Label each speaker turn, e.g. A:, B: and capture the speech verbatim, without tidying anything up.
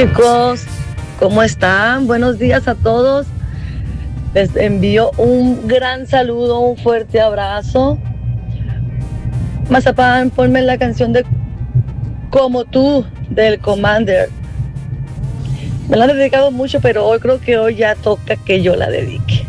A: chicos, ¿cómo están? Buenos días a todos. Les envío un gran saludo, un fuerte abrazo. Mazapán, ponme la canción de Como tú, del Commander. Me la han dedicado mucho, pero hoy creo que hoy ya toca que yo la dedique.